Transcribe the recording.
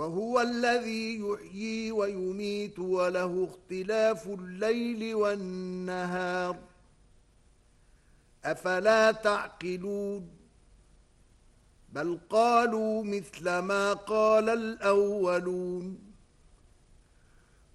وهو الذي يحيي ويميت وله اختلاف الليل والنهار أفلا تعقلون بل قالوا مثل ما قال الأولون